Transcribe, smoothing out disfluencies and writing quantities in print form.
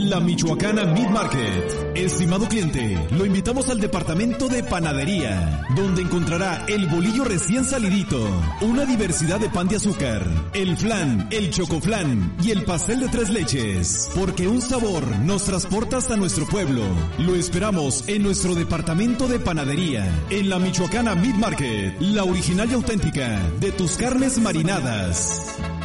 La Michoacana Meat Market. Estimado cliente, lo invitamos al departamento de panadería, donde encontrará el bolillo recién salidito, una diversidad de pan de azúcar, el flan, el chocoflan y el pastel de 3 leches, porque un sabor nos transporta hasta nuestro pueblo. Lo esperamos en nuestro departamento de panadería, en la Michoacana Meat Market, la original y auténtica de tus carnes marinadas.